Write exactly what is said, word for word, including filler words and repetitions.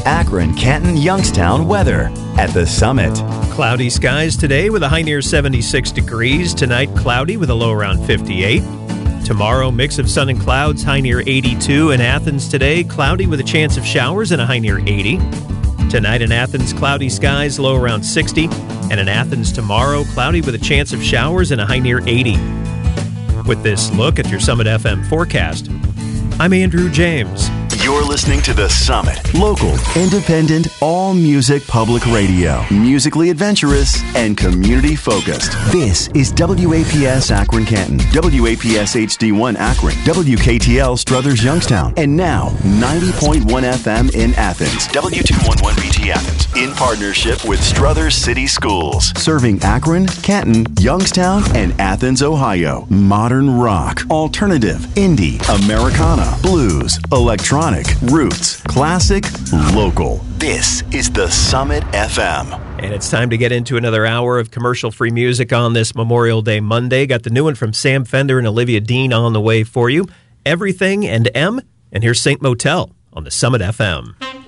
Akron, Canton, Youngstown weather at the Summit. Cloudy skies today with a high near seventy-six degrees. Tonight, cloudy with a low around fifty-eight. Tomorrow, mix of sun and clouds, high near eighty-two. In Athens today, cloudy with a chance of showers and a high near eighty. Tonight in Athens, cloudy skies, low around sixty. And in Athens tomorrow, cloudy with a chance of showers and a high near eighty. With this look at your Summit F M forecast, I'm Andrew James. You're listening to The Summit. Local, independent, all-music public radio. Musically adventurous and community-focused. This is W A P S Akron Canton, W A P S H D one Akron, W K T L Struthers Youngstown, and now ninety point one F M in Athens, W two eleven B T Athens, in partnership with Struthers City Schools. Serving Akron, Canton, Youngstown, and Athens, Ohio. Modern rock, alternative, indie, Americana, blues, electronic, roots, classic, local. This is the Summit F M. And it's time to get into another hour of commercial-free music on this Memorial Day Monday. Got the new one from Sam Fender and Olivia Dean on the way for you. Everything and M, and here's Saint Motel on the Summit F M.